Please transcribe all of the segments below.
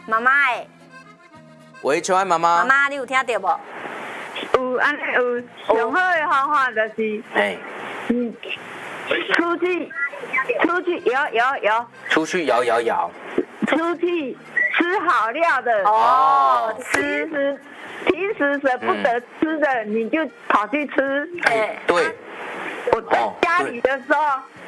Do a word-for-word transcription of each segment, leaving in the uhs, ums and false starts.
妈妈诶， 喂，秋爱妈妈。 妈妈，你有听到无？ 有安尼有上好的方法就是， 哎， 嗯，出去出去摇摇摇， 出去摇摇摇， 出去吃好料的哦，吃平时平时舍不得吃的，你就跑去吃。 哎，对， 我在家里的时候。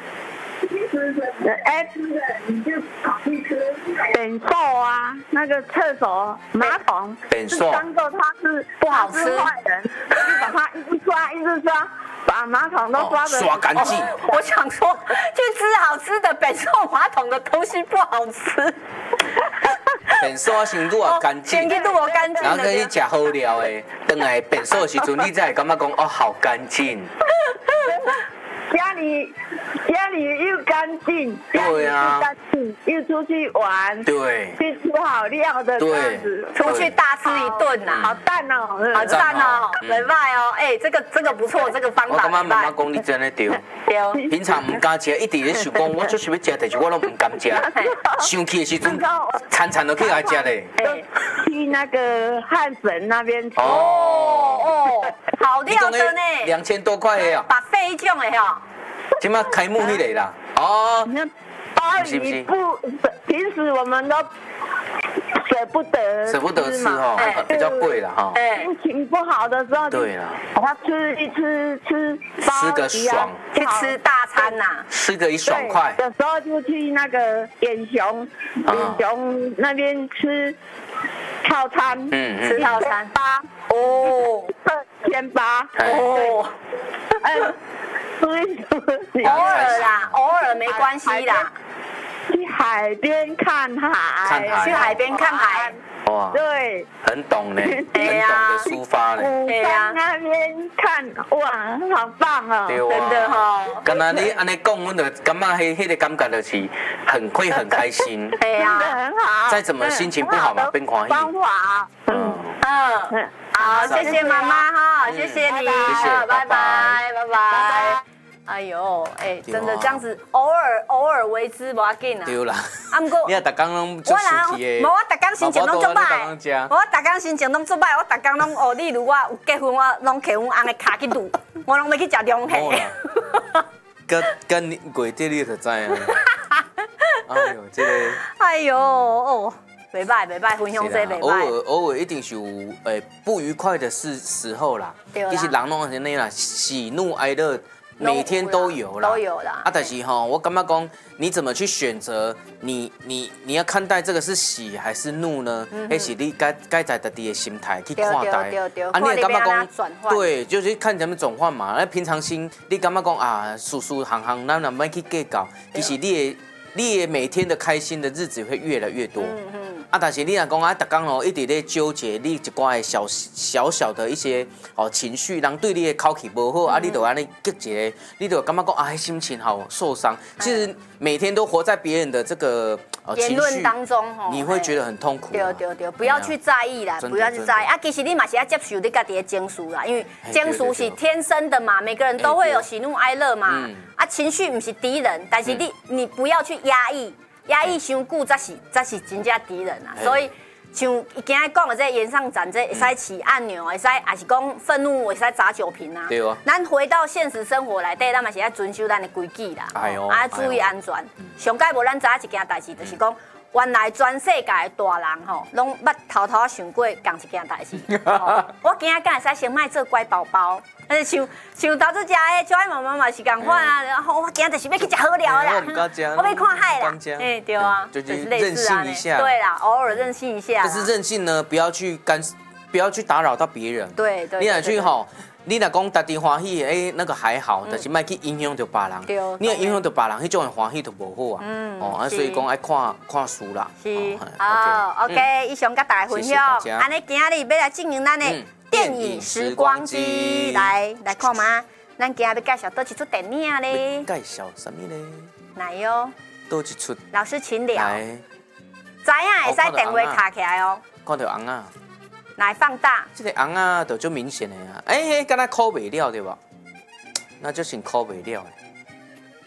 哎，吃的你就跑去吃扁豆啊，那个厕所马桶， 扁豆当做它是不好吃坏人，就把它一直刷一直刷，把马桶都刷的、 哦、刷干净。 我想说，去吃好吃的扁豆马桶的东西不好吃。 扁豆啊，先愈啊干净， 先去愈干净， 然后可以吃好料的，等来扁豆的时阵，你才会感觉讲哦，好干净。 家里家里又干净， 对啊， 干净又出去玩， 对， 去吃好料的，这样子， 出去大吃一顿呐， 好赞哦， 好赞哦，没歹哦，哎，这个这个不错，这个方法。 我感觉妈妈讲你真的对， 对， 平常唔敢吃，一直咧想讲，我就是要吃，但是我拢唔敢吃，生气的时阵，餐餐都去来吃嘞。 去那个汉神那边吃。 哦哦，好料的呢， 两千多块的啊， 把费种的吼。 今麦开幕迄个啦，哦， 鲍鱼不，平时我们都舍不得， 舍不得吃哦，比较贵啦哈。 心情不好的时候， 对啦， 把它吃一吃吃， 吃个爽， 去吃大餐呐， 吃个一爽快。 有时候就去那个远雄，远雄那边吃套餐， 嗯吃套餐八哦， 二千八哦， 嗯。所以偶尔啦，偶尔没关系啦。 去海边看海， 去海边看海。 哇， 对， 很懂呢，很懂得抒发呢。 对呀，那边看，哇，好棒哦， 真的哈。 刚才你安尼讲，我就感觉迄迄个感觉就是很会很开心。 对呀， 很好。 再怎么心情不好嘛，变欢喜。 方法， 嗯嗯，好，谢谢妈妈哈，谢谢你， 谢谢， 拜拜，拜拜。哎呦，哎，真的这样子，偶尔偶尔为之无要紧啊。 对啦。 啊，不过你啊，逐工拢做事体的。 无，我逐工心情拢足歹。我逐工心情拢足歹，我逐工拢哦，例如我有结婚，我拢摕阮翁的卡去撸，我拢要去食中戏。 跟跟过节你就知啊。哎呦，这个。 哎呦哦，袂歹袂歹，分享这袂歹。 偶尔偶尔一定是有诶不愉快的事时候啦。 对啦。 其实人拢是那啦，喜怒哀乐。每天都有啦， 都有啦。 啊，但是哈，我感觉讲，你怎么去选择？你你你要看待这个是喜还是怒呢？还是你该该在自己的心态去看待。啊，你也感觉讲，对，就是看怎么转换嘛。那平常心，你感觉讲啊，舒舒行行，咱咱别去计较。其实你的你的每天的开心的日子会越来越多。啊，但是你若讲啊，逐工哦一直咧纠结你一寡的小小小的一些哦情绪，人对你的口气不好，啊，你就安尼激一个，你就感觉讲啊，心情好受伤。其实每天都活在别人的这个呃言论当中， 你会觉得很痛苦。 对对对，不要去在意啦，不要去在意啊。其实你嘛是要接受你家己的情绪啦，因为情绪是天生的嘛，每个人都会有喜怒哀乐嘛。啊，情绪不是敌人，但是你你不要去压抑。压抑伤久，才是才是真正敌人啊！所以像伊今日讲的这言上斩，这会使起按钮，会使也是讲愤怒，会使砸酒瓶啊。 对啊。 咱回到现实生活内底，咱嘛是要遵守咱的规矩啦，啊，注意安全。上届无咱知影一件代志，就是讲原来全世界的大人吼，拢捌偷偷想过共一件代志。我今日敢会使先卖做乖宝宝。但是像像头拄食的，小爱妈妈嘛是共款啊，然后我今日就是要去食好料啦， 我唔敢食， 我要看海啦，哎对啊， 就是任性一下， 对啦，偶尔任性一下。 但是任性呢，不要去干，不要去打扰到别人。 对对。 你若去吼，你若讲家己欢喜，哎那个还好，但是莫去影响到别人。 对。 你若影响到别人，迄种的欢喜就无好啊。嗯。哦，啊所以讲爱看看书啦。 是。好 ，OK，以上甲大家分享，安尼今日要来进行咱的。电影时光机，来来看嘛，咱今日要介绍多一出电影咧。 介绍什么咧？ 来哟。 多一出。 老师请聊。知影会使电话卡起来哦。 看到翁啊。 来放大。 这个翁啊，就足明显的啊，哎，敢若烤袂了对吧？那就先烤袂了。